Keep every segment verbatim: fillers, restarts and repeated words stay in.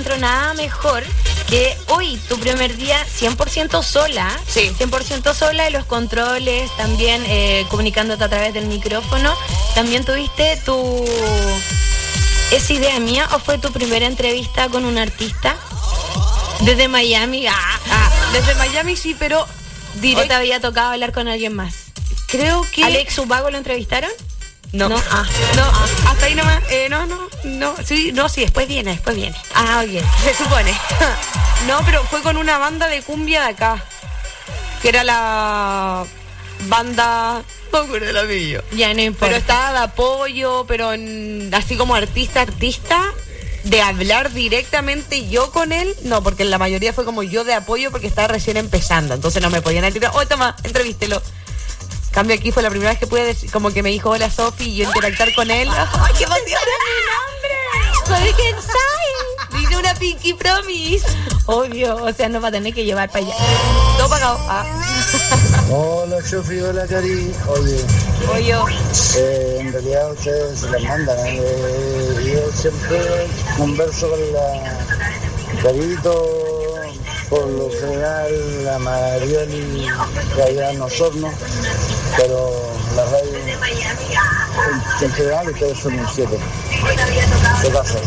encuentro nada mejor que hoy, tu primer día, cien por ciento sola. Sí. cien por ciento sola, y los controles, también eh, comunicándote a través del micrófono. También tuviste tu... ¿Es idea mía o fue tu primera entrevista con un artista? Desde Miami. Ah, Ah, desde Miami sí, pero ¿O direct... te había tocado hablar con alguien más? creo que... ¿Alex Ubago lo entrevistaron? No, No. ah, no, ah, hasta ahí nomás. Eh, no, no, no, sí, no, sí, después viene, después viene. Ah, oye. Se supone. No, pero fue con una banda de cumbia de acá, que era la banda... No me acuerdo el apellido. Ya no importa. Pero estaba de apoyo, pero en- así como artista, artista, de hablar directamente yo con él, no, porque la mayoría fue como yo de apoyo porque estaba recién empezando, entonces no me podían decir, oh, toma, entrevístelo. Cambio aquí fue la primera vez que pude decir, como que me dijo hola Sofi y yo interactuar con él. ¡Ay, qué emoción! ¿Sabes quién soy? Dice una Pinky Promise. Obvio, o sea, nos va a tener que llevar para allá. Todo pagado. Ah. Hola, Sofi, hola, Cari. Oye, Oye, eh, en realidad ustedes se las mandan. Eh, yo siempre converso con la Carito, por lo general, la Marioli, que allá en Osorno, pero la radio, en, en general, ustedes son un siete. ¿Qué pasa?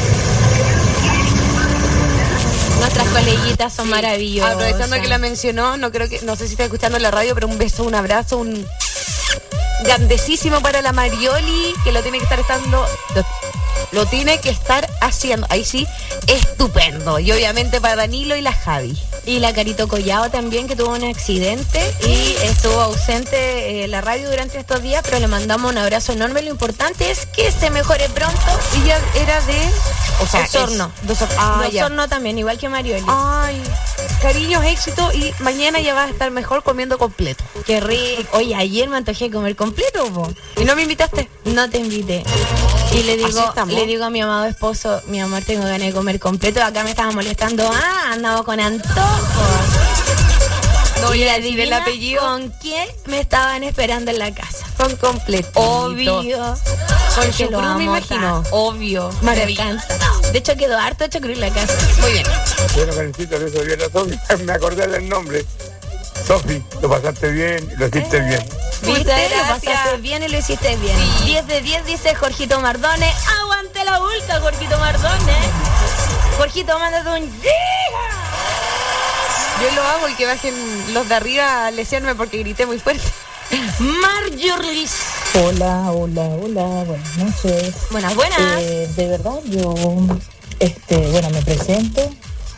Nuestras coleguitas son maravillosas. aprovechando que la mencionó, no creo que, no sé si está escuchando la radio, pero un beso, un abrazo, un grandísimo para la Marioli, que lo tiene que estar estando, lo, lo tiene que estar haciendo, ahí sí, estupendo. Y obviamente para Danilo y la Javi. Y la Carito Collado también, que tuvo un accidente y estuvo ausente eh, la radio durante estos días, pero le mandamos un abrazo enorme. Lo importante es que se mejore pronto. Ella era de, o sea, Osorno. es- de Osorno. Ah, De ya. Osorno también, igual que Marioli. Ay, cariños, éxito, y mañana ya vas a estar mejor comiendo completo. Qué rico. Oye, ayer me antojé de comer completo, po. ¿Y no me invitaste? No te invité. Y le Así digo, estamos. le digo a mi amado esposo, mi amor, tengo ganas de comer completo. Acá me estaba molestando. Ah, andaba con antojos. No voy Y a decir el adivina apellido. ¿Con quién me estaban esperando en la casa? Con completo. Obvio. Con Porque chucrú, lo amo me imagino. tanto. Obvio. Maravilla. Me encanta. De hecho, quedó harto chucrú en la casa. Muy bien. Bueno, Karencita, eso bien la Sofi. Me acordé del nombre. Sofi, lo pasaste bien, lo hiciste bien. ¿Viste? Muchas Lo gracias. pasaste bien y lo hiciste bien. diez de diez dice Jorgito Mardone. Aguante la ulta, Jorgito Mardone. Jorgito, mándate un giga. Yo lo hago y que bajen los de arriba a lesionarme porque grité muy fuerte. Marjorie. Hola, hola, hola, buenas noches. Buenas, buenas. Eh, de verdad, yo, este, bueno, me presento,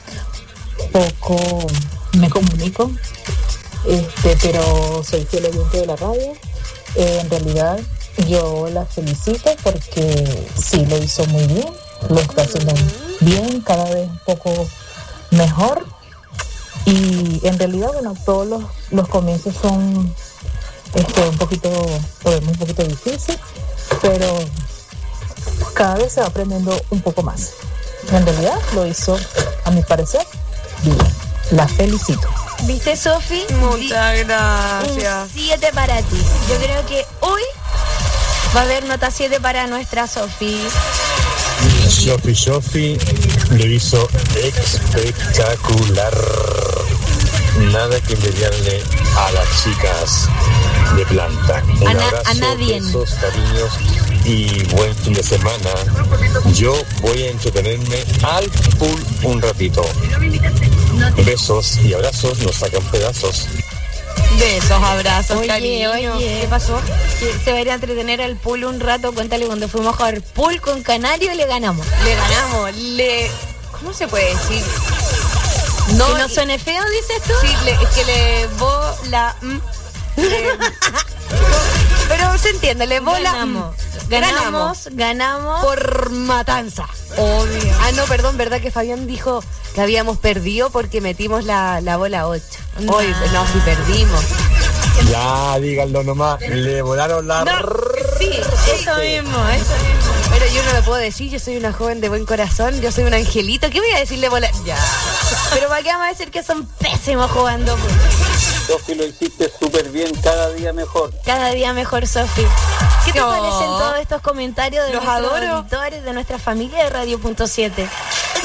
poco me comunico, este, pero soy fiel oyente de la radio. Eh, en realidad, yo la felicito porque sí lo hizo muy bien, lo está haciendo bien, cada vez un poco mejor. Y en realidad, bueno, todos los, los comienzos son este, un poquito, podemos un poquito difícil, pero cada vez se va aprendiendo un poco más. En realidad lo hizo, a mi parecer, bien. La felicito. ¿Viste, Sofi? Muchas gracias. Un siete para ti. Yo creo que hoy va a haber nota siete para nuestra Sofi. Sofi Sofi lo hizo espectacular. Nada que envidiarle a las chicas de planta. Un A na- abrazo, a nadie. besos, cariños y buen fin de semana. Yo voy a entretenerme al pool un ratito. Besos y abrazos, nos sacan pedazos. Besos, abrazos, Oye, cariño. oye. ¿Qué pasó? Que se va a ir a entretener al pool un rato. Cuéntale cuando fuimos a jugar pool con Canario y le ganamos. Le ganamos, le... ¿Cómo se puede decir? No, No, que no suene feo, dices tú. Sí, le, es que le vo la... mm, le- pero se entiende, le vo la... Ganamos. mm. Ganamos, ganamos. Por matanza. Obvio. Ah, no, perdón, ¿verdad que Fabián dijo que habíamos perdido porque metimos la, la bola ocho? Nah. Hoy, no, sí perdimos. Ya, díganlo nomás, le volaron la... Sí, eso mismo, eso mismo. Pero yo no lo puedo decir, yo soy una joven de buen corazón, yo soy un angelito. ¿Qué voy a decirle bola? Ya. Pero ¿para qué vamos a decir que son pésimos jugando pool? Sofi, lo hiciste súper bien, cada día mejor. Cada día mejor, Sofi. ¿Qué te No. parecen todos estos comentarios de Los nuestros adoro. auditores, de nuestra familia de Radio Punto siete?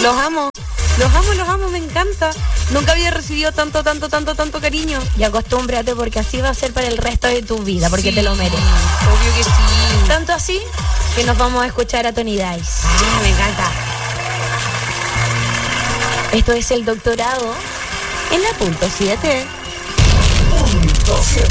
Los amo. Los amo, los amo, me encanta. Nunca había recibido tanto, tanto, tanto, tanto cariño. Y acostúmbrate porque así va a ser para el resto de tu vida, porque Sí, te lo mereces. Obvio que sí. Tanto así que nos vamos a escuchar a Tony Dice. Ah, me encanta. Esto es El Doctorado en la punto siete. Punto siete.